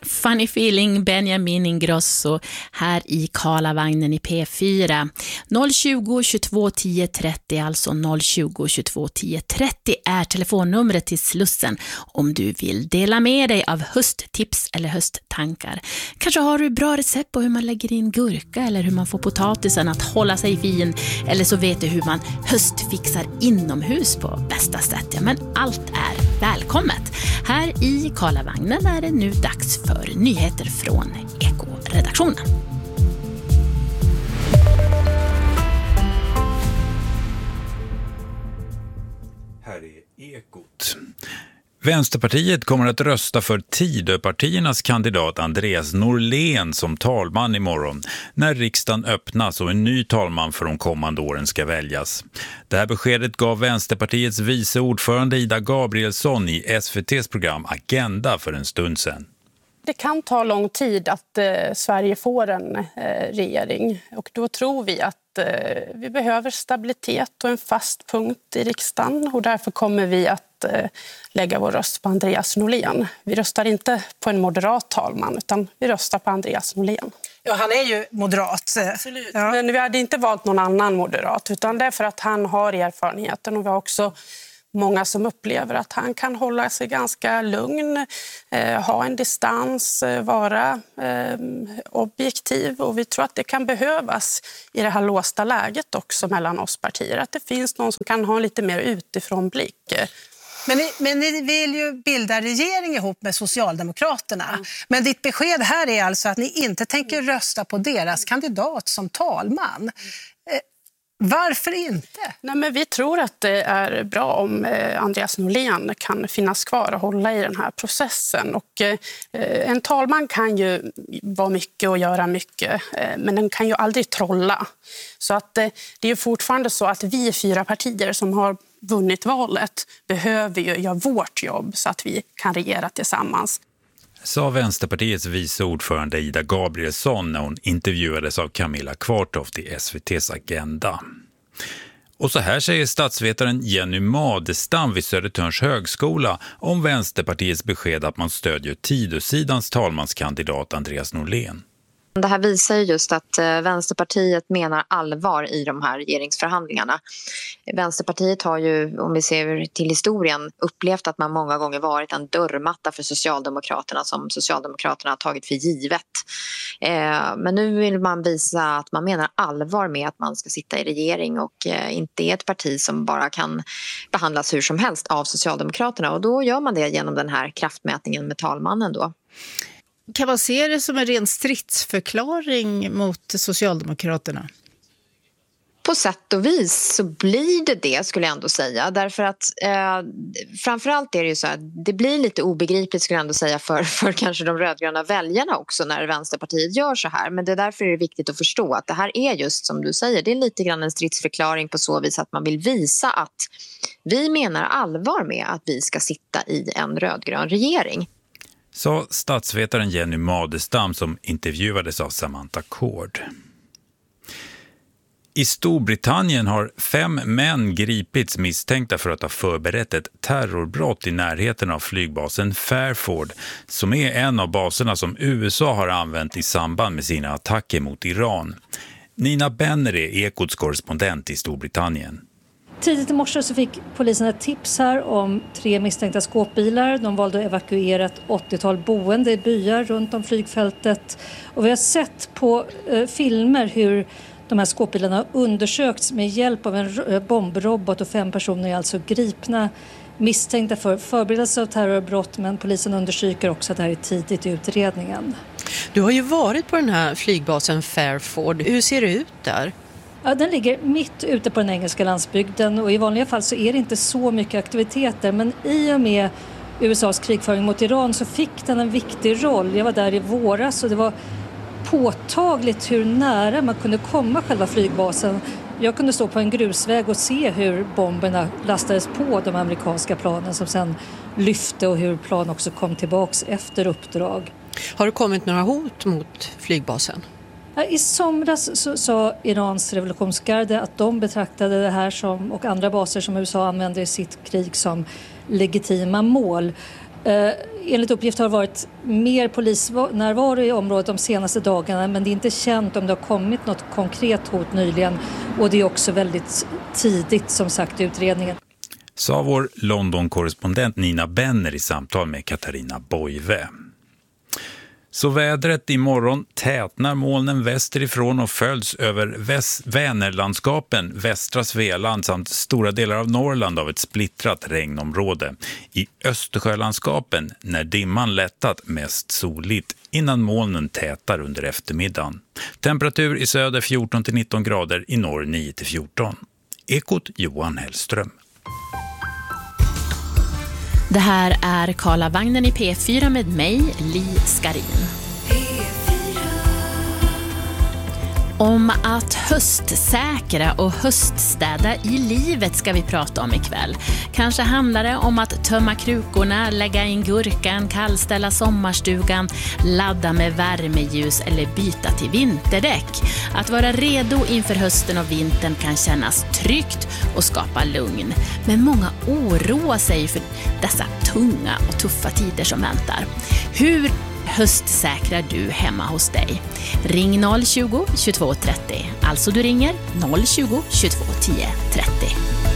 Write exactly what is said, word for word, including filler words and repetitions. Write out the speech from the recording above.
Funny Feeling, Benjamin Ingrosso här i Karlavagnen i P fyra. noll tjugo, tjugotvå, tio, trettio, alltså noll tjugo, tjugotvå, tio, trettio är telefonnumret till Slussen om du vill dela med dig av hösttips eller hösttankar. Kanske har du bra recept på hur man lägger in gurka eller hur man får potatisen att hålla sig fin, eller så vet du hur man höstfixar inomhus på bästa sätt. Ja, men allt är välkommet. Här i Karlavagnen är det nu dags för nyheter från Eko-redaktionen. Här är Ekot. Vänsterpartiet kommer att rösta för Tidöpartiernas kandidat Andreas Norlén som talman imorgon när riksdagen öppnas och en ny talman för de kommande åren ska väljas. Det här beskedet gav Vänsterpartiets vice ordförande Ida Gabrielsson i S V T:s program Agenda för en stund sedan. Det kan ta lång tid att eh, Sverige får en eh, regering, och då tror vi att eh, vi behöver stabilitet och en fast punkt i riksdagen, och därför kommer vi att eh, lägga vår röst på Andreas Norlén. Vi röstar inte på en moderat talman utan vi röstar på Andreas Norlén. Ja, han är ju moderat. Absolut. Ja. Men vi hade inte valt någon annan moderat, utan det är för att han har erfarenheten, och vi har också många som upplever att han kan hålla sig ganska lugn, eh, ha en distans, eh, vara eh, objektiv, och vi tror att det kan behövas i det här låsta läget också mellan oss partier, att det finns någon som kan ha en lite mer utifrån blick. Men ni, men ni vill ju bilda regering ihop med Socialdemokraterna. Mm. Men ditt besked här är alltså att ni inte tänker rösta på deras kandidat som talman. Mm. Varför inte? Nej, men vi tror att det är bra om eh, Andreas Norlén kan finnas kvar och hålla i den här processen. Och, eh, en talman kan ju vara mycket och göra mycket, eh, men den kan ju aldrig trolla. Så att, eh, det är fortfarande så att vi fyra partier som har vunnit valet behöver ju göra vårt jobb så att vi kan regera tillsammans. Sa Vänsterpartiets vice ordförande Ida Gabrielsson när hon intervjuades av Camilla Kvartoft i S V T:s Agenda. Och så här säger statsvetaren Jenny Madestam vid Södertörns högskola om Vänsterpartiets besked att man stödjer Tidösidans talmanskandidat Andreas Norlén. Det här visar ju just att Vänsterpartiet menar allvar i de här regeringsförhandlingarna. Vänsterpartiet har ju, om vi ser till historien, upplevt att man många gånger varit en dörrmatta för Socialdemokraterna som Socialdemokraterna har tagit för givet. Men nu vill man visa att man menar allvar med att man ska sitta i regering och inte är ett parti som bara kan behandlas hur som helst av Socialdemokraterna. Och då gör man det genom den här kraftmätningen med talmannen då. Kan man se det som en ren stridsförklaring mot Socialdemokraterna? På sätt och vis så blir det det, skulle jag ändå säga. Därför att eh, framförallt är det ju så att det blir lite obegripligt, skulle jag ändå säga, för, för kanske de rödgröna väljarna också när Vänsterpartiet gör så här. Men det är därför är det viktigt att förstå att det här är just som du säger, det är lite grann en stridsförklaring på så vis att man vill visa att vi menar allvar med att vi ska sitta i en rödgrön regering. Sa statsvetaren Jenny Madestam som intervjuades av Samantha Kord. I Storbritannien har fem män gripits misstänkta för att ha förberett ett terrorbrott i närheten av flygbasen Fairford, som är en av baserna som U S A har använt i samband med sina attacker mot Iran. Nina Benner är Ekots korrespondent i Storbritannien. Tidigt i morse så fick polisen ett tips här om tre misstänkta skåpbilar. De valde att evakuera ett åttiotal boende i byar runt om flygfältet. Och vi har sett på eh, filmer hur de här skåpbilarna har undersökts med hjälp av en bombrobot, och fem personer är alltså gripna misstänkta för förberedelse av terrorbrott, men polisen undersöker också att det här är tidigt i utredningen. Du har ju varit på den här flygbasen Fairford. Hur ser det ut där? Ja, den ligger mitt ute på den engelska landsbygden, och i vanliga fall så är det inte så mycket aktiviteter, men i och med U S A:s krigföring mot Iran så fick den en viktig roll. Jag var där i våras och det var påtagligt hur nära man kunde komma själva flygbasen. Jag kunde stå på en grusväg och se hur bomberna lastades på de amerikanska planen som sen lyfte, och hur plan också kom tillbaks efter uppdrag. Har det kommit några hot mot flygbasen? I somras så sa Irans revolutionsgarde att de betraktade det här som, och andra baser som U S A använder i sitt krig, som legitima mål. Eh, enligt uppgift har det varit mer polisnärvaro i området de senaste dagarna, men det är inte känt om det har kommit något konkret hot nyligen, och det är också väldigt tidigt som sagt i utredningen. Sa vår London-korrespondent Nina Benner i samtal med Katarina Boive. Så vädret imorgon: tätnar molnen västerifrån och följs över väst- Vänerlandskapen, västra Svealand samt stora delar av Norrland av ett splittrat regnområde. I Östersjölandskapen, när dimman lättat, mest soligt innan molnen tätar under eftermiddagen. Temperatur i söder fjorton till nitton grader, i norr nio till fjorton. Ekot Johan Hellström. Det här är Karlavagnen i P fyra med mig, Li Skarin. Om att höstsäkra och höststäda i livet ska vi prata om ikväll. Kanske handlar det om att tömma krukorna, lägga in gurkan, kallställa sommarstugan, ladda med värmeljus eller byta till vinterdäck. Att vara redo inför hösten och vintern kan kännas tryggt och skapa lugn. Men många oroar sig för dessa tunga och tuffa tider som väntar. Hur höstsäkrar du hemma hos dig? Ring noll tjugo, tjugotvå trettio. Alltså du ringer noll tjugo, tjugotvå tio trettio.